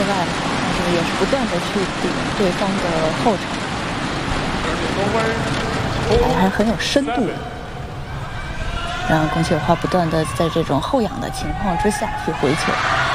外，但是也是不断的去顶对方的后场，还很有深度的，让龚启华不断的在这种后仰的情况之下去回球。